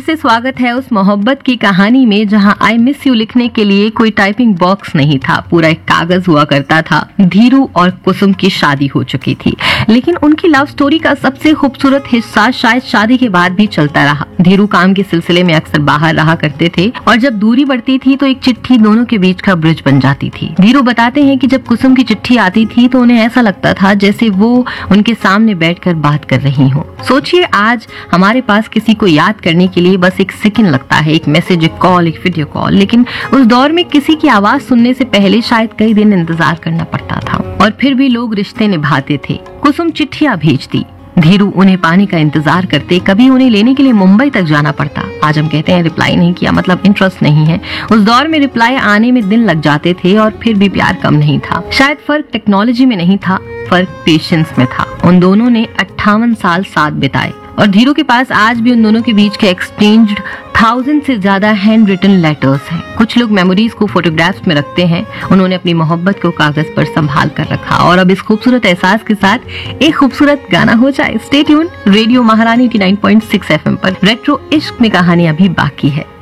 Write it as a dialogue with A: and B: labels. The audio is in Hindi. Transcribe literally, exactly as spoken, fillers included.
A: से स्वागत है उस मोहब्बत की कहानी में जहां आई मिस यू लिखने के लिए कोई टाइपिंग बॉक्स नहीं था, पूरा एक कागज हुआ करता था। धीरू और कुसुम की शादी हो चुकी थी, लेकिन उनकी लव स्टोरी का सबसे खूबसूरत हिस्सा शायद शादी के बाद भी चलता रहा। धीरू काम के सिलसिले में अक्सर बाहर रहा करते थे और जब दूरी बढ़ती थी तो एक चिट्ठी दोनों के बीच का ब्रिज बन जाती थी। धीरू बताते हैं कि जब कुसुम की चिट्ठी आती थी तो उन्हें ऐसा लगता था जैसे वो उनके सामने बैठकर बात कर रही हो। सोचिए, आज हमारे पास किसी को याद करने के लिए बस एक सेकंड लगता है, एक मैसेज, एक कॉल, एक वीडियो कॉल, लेकिन उस दौर में किसी की आवाज सुनने से पहले शायद कई दिन इंतजार करना पड़ता था और फिर भी लोग रिश्ते निभाते थे। कुसुम चिट्ठियां भेजती, धीरू उन्हें पाने का इंतजार करते, कभी उन्हें लेने के लिए मुंबई तक जाना पड़ता। आज हम कहते हैं रिप्लाई नहीं किया मतलब इंटरेस्ट नहीं है। उस दौर में रिप्लाई आने में दिन लग जाते थे और फिर भी प्यार कम नहीं था। शायद फर्क टेक्नोलॉजी में नहीं था, फर्क पेशेंस में था। उन दोनों ने अट्ठावन साल साथ बिताए और धीरू के पास आज भी उन दोनों के बीच के एक्सचेंज्ड थाउजेंड से ज्यादा हैंड रिटन लेटर्स हैं। कुछ लोग मेमोरीज को फोटोग्राफ्स में रखते हैं, उन्होंने अपनी मोहब्बत को कागज पर संभाल कर रखा। और अब इस खूबसूरत एहसास के साथ एक खूबसूरत गाना हो जाए। स्टे ट्यून, रेडियो महारानी ninety nine point six FM पर रेट्रो इश्क में कहानी अभी बाकी है।